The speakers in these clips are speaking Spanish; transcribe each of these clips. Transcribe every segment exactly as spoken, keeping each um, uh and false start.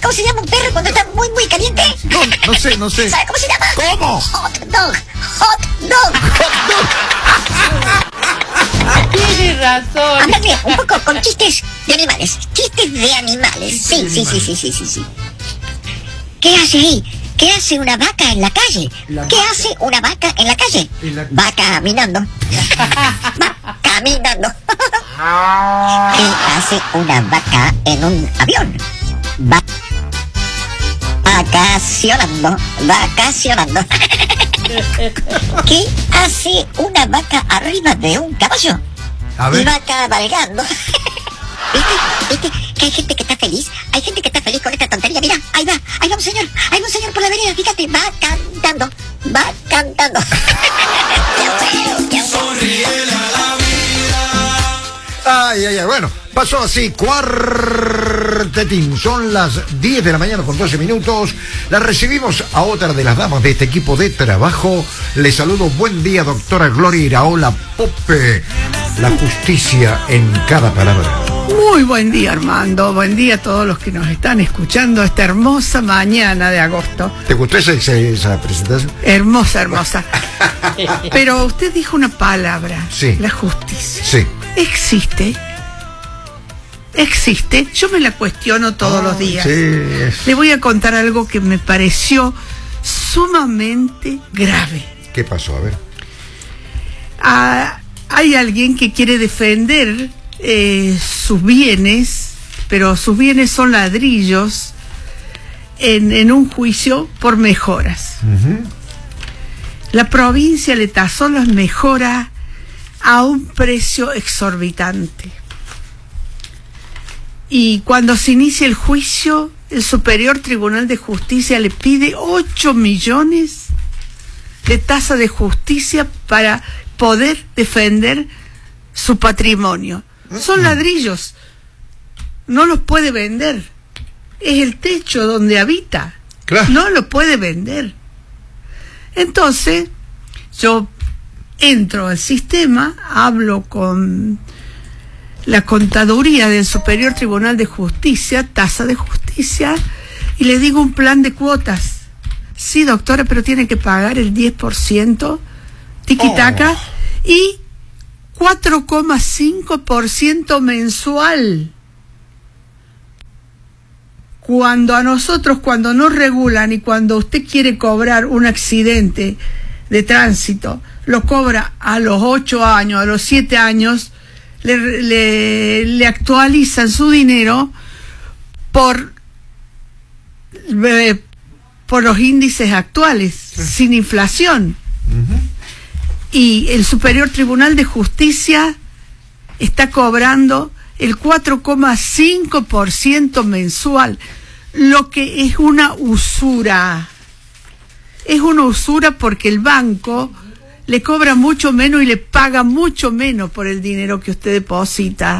cómo se llama un perro cuando está muy, muy caliente? No, no sé, no sé. ¿Sabe cómo se llama? ¿Cómo? Hot dog. Hot dog. Tienes razón. Ándale, un poco con chistes de animales. Chistes de animales. Sí, sí, sí, sí, sí, sí, sí. ¿Qué hace ahí? ¿Qué hace una vaca en la calle? La ¿Qué vaca. hace una vaca en la calle? En la- Va caminando. Va caminando. ¿Qué hace una vaca en un avión? Va vacacionando. Vacacionando. ¿Qué hace una vaca arriba de un caballo? A ver. Va cabalgando. ¿Viste? ¿Viste? Que hay gente que está feliz. Hay gente que está feliz con esta tontería. Mira, ahí va. Ahí va un señor. Ahí va un señor por la vereda. Fíjate, va cantando. Va cantando. Qué bueno, qué bueno. Ay, ay, ay. Bueno, pasó así. Cuartetín. Son las diez de la mañana con doce minutos. La recibimos a otra de las damas de este equipo de trabajo. Le saludo. Buen día, doctora Gloria Iraola Pope. La justicia en cada palabra. Muy buen día, Armando. Buen día a todos los que nos están escuchando esta hermosa mañana de agosto. ¿Te gustó esa, esa, esa presentación? Hermosa, hermosa. Pero usted dijo una palabra. Sí. La justicia. Sí. ¿Existe? ¿Existe? Yo me la cuestiono todos los días. Sí. es- Le voy a contar algo que me pareció sumamente grave. ¿Qué pasó? A ver. Ah, hay alguien que quiere defender eh, sus bienes, pero sus bienes son ladrillos en, en un juicio por mejoras. Ujú. La provincia le tasó las mejoras a un precio exorbitante. Y cuando se inicia el juicio, el Superior Tribunal de Justicia le pide ocho millones de tasa de justicia para poder defender su patrimonio. Son ladrillos, no los puede vender. Es el techo donde habita, Claro. no lo puede vender. Entonces, yo entro al sistema, hablo con la contaduría del Superior Tribunal de Justicia, tasa de justicia, y le digo un plan de cuotas. Sí, doctora, pero tiene que pagar el diez por ciento, tiquitaca, Oh. y cuatro coma cinco por ciento mensual. Cuando a nosotros, cuando nos regulan y cuando usted quiere cobrar un accidente de tránsito, lo cobra a los ocho años, a los siete años, le, le, le actualizan su dinero por, eh, por los índices actuales, sin inflación. Y el Superior Tribunal de Justicia está cobrando el cuatro coma cinco por ciento mensual, lo que es una usura. Es una usura porque el banco le cobra mucho menos y le paga mucho menos por el dinero que usted deposita.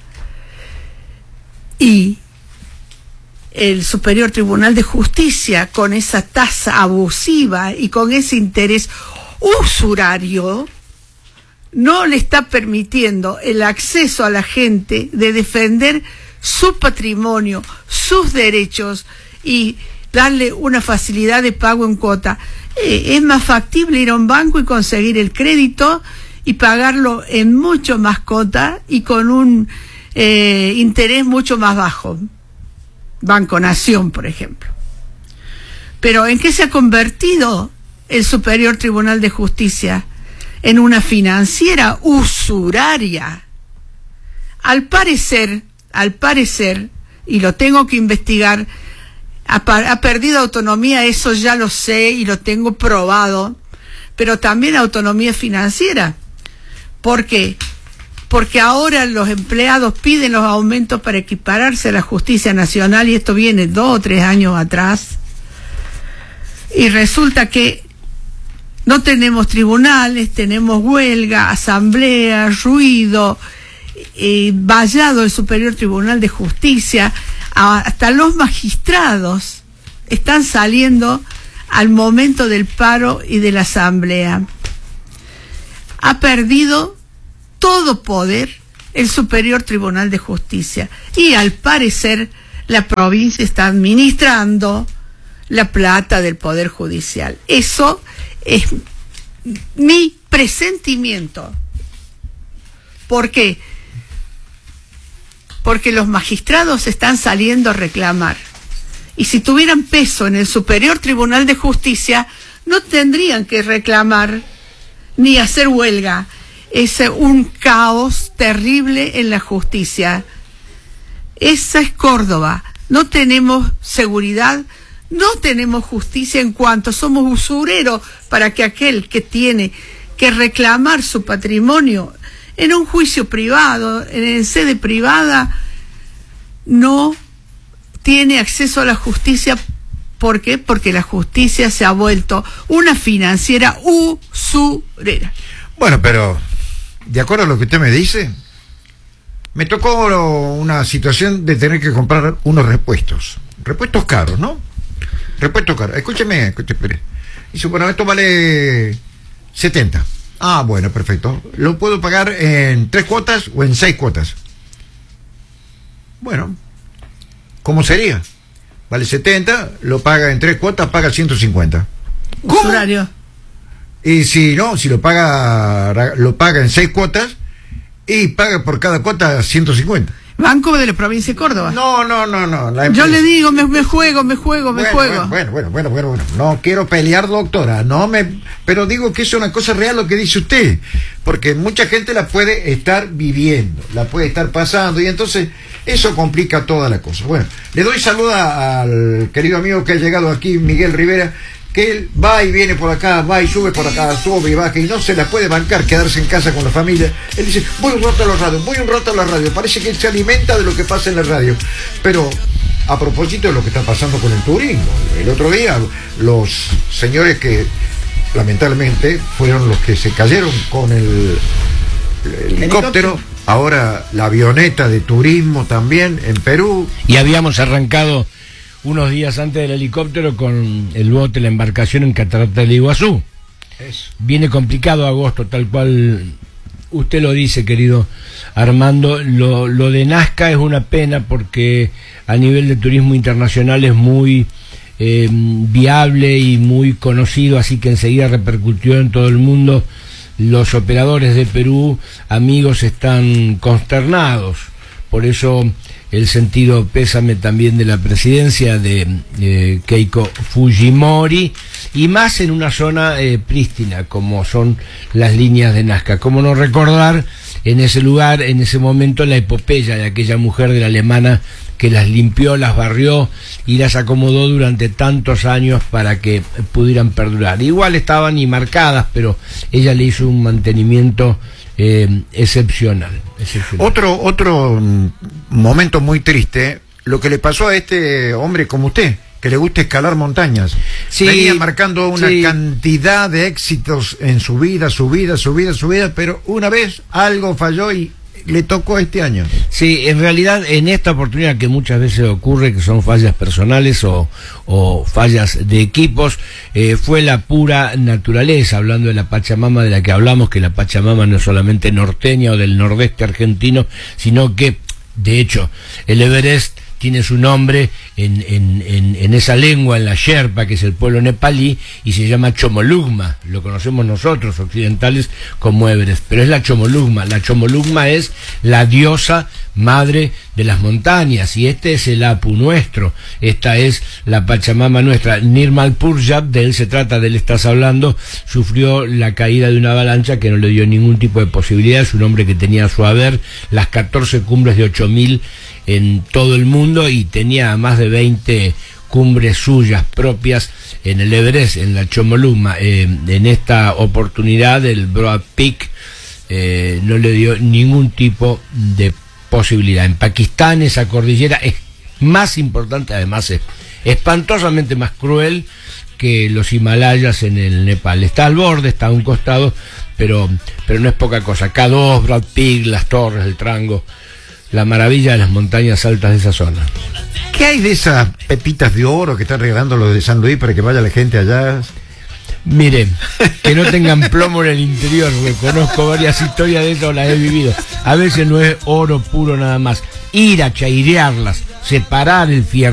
Y el Superior Tribunal de Justicia, con esa tasa abusiva y con ese interés usurario, no le está permitiendo el acceso a la gente de defender su patrimonio, sus derechos y darle una facilidad de pago en cuota. Eh, es más factible ir a un banco y conseguir el crédito y pagarlo en mucho más cuota y con un eh, interés mucho más bajo. Banco Nación, por ejemplo. Pero ¿en qué se ha convertido el Superior Tribunal de Justicia? En una financiera usuraria. Al parecer, al parecer, y lo tengo que investigar, ha, ha perdido autonomía, eso ya lo sé y lo tengo probado, pero también autonomía financiera. ¿Por qué? Porque ahora los empleados piden los aumentos para equipararse a la justicia nacional, y esto viene dos o tres años atrás, y resulta que no tenemos tribunales, tenemos huelga, asamblea, ruido, eh, vallado el Superior Tribunal de Justicia, a, hasta los magistrados están saliendo al momento del paro y de la asamblea. Ha perdido todo poder el Superior Tribunal de Justicia y al parecer la provincia está administrando la plata del Poder Judicial. Eso es mi presentimiento. ¿Por qué? Porque los magistrados están saliendo a reclamar. Y si tuvieran peso en el Superior Tribunal de Justicia, no tendrían que reclamar ni hacer huelga. Es un caos terrible en la justicia. Esa es Córdoba. No tenemos seguridad, no tenemos justicia en cuanto somos usureros para que aquel que tiene que reclamar su patrimonio en un juicio privado, en sede privada, no tiene acceso a la justicia. ¿Por qué? Porque la justicia se ha vuelto una financiera usurera. Bueno, pero de acuerdo a lo que usted me dice, me tocó una situación de tener que comprar unos repuestos. Repuestos caros, ¿no? Repuestos caros. Escúcheme, escúcheme. Dice, bueno, esto vale setenta. Ah, bueno, perfecto. ¿Lo puedo pagar en tres cuotas o en seis cuotas? Bueno, ¿cómo sería? Vale setenta, lo paga en tres cuotas, paga ciento cincuenta. ¿Cómo? Usurario. Y si no, si lo paga lo paga en seis cuotas y paga por cada cuota ciento cincuenta. Banco de la provincia de Córdoba. No, no, no, no. La Yo le digo, me, me juego, me juego, me bueno, juego. Bueno, bueno, bueno, bueno, bueno. No quiero pelear, doctora. No me, pero digo que es una cosa real lo que dice usted, porque mucha gente la puede estar viviendo, la puede estar pasando y entonces eso complica toda la cosa. Bueno, le doy salud al querido amigo que ha llegado aquí, Miguel Rivera, que él va y viene por acá, va y sube por acá, sube y baja, y no se la puede bancar quedarse en casa con la familia. Él dice, voy un rato a la radio, voy un rato a la radio. Parece que él se alimenta de lo que pasa en la radio. Pero a propósito de lo que está pasando con el turismo, el otro día los señores que lamentablemente fueron los que se cayeron con el, el helicóptero, ahora la avioneta de turismo también en Perú. Y habíamos arrancado unos días antes del helicóptero con el bote, la embarcación en Catarata del Iguazú. Eso. Viene complicado agosto, tal cual usted lo dice, querido Armando. Lo, lo de Nazca es una pena porque a nivel de turismo internacional es muy eh, viable y muy conocido, así que enseguida repercutió en todo el mundo. Los operadores de Perú, amigos, están consternados. Por eso el sentido pésame también de la presidencia de eh, Keiko Fujimori, y más en una zona eh, prístina como son las líneas de Nazca. Cómo no recordar en ese lugar, en ese momento, la epopeya de aquella mujer de la alemana que las limpió, las barrió y las acomodó durante tantos años para que pudieran perdurar. Igual estaban y marcadas, pero ella le hizo un mantenimiento Eh, excepcional, excepcional. Otro, otro momento muy triste, lo que le pasó a este hombre como usted, que le gusta escalar montañas. Sí, venía marcando una sí. cantidad de éxitos en su vida, su vida, su vida, su vida, pero una vez algo falló y le tocó este año. Sí, en realidad en esta oportunidad que muchas veces ocurre, que son fallas personales o, o fallas de equipos, eh, fue la pura naturaleza, hablando de la Pachamama de la que hablamos, que la Pachamama no es solamente norteña o del nordeste argentino, sino que, de hecho, el Everest tiene su nombre en, en, en, en esa lengua, en la Sherpa, que es el pueblo nepalí, y se llama Chomolungma. Lo conocemos nosotros, occidentales, como Everest, pero es la Chomolungma. La Chomolungma es la diosa madre de las montañas, y este es el Apu nuestro, esta es la Pachamama nuestra. Nirmal Purjab, de él se trata, de él estás hablando, sufrió la caída de una avalancha que no le dio ningún tipo de posibilidad. Es un hombre que tenía a su haber las catorce cumbres de ocho mil en todo el mundo y tenía más de veinte cumbres suyas propias en el Everest, en la Chomolungma. Eh, en esta oportunidad el Broad Peak eh, no le dio ningún tipo de posibilidad. En Pakistán esa cordillera es más importante, además es espantosamente más cruel que los Himalayas en el Nepal. Está al borde, está a un costado, pero, pero no es poca cosa. K dos, Broad Peak, las torres, el Trango, la maravilla de las montañas altas de esa zona. ¿Qué hay de esas pepitas de oro que están regalando los de San Luis para que vaya la gente allá? Mire, que no tengan plomo en el interior, porque conozco varias historias de eso, las he vivido. A veces no es oro puro nada más. Ir a chairearlas separar el fierro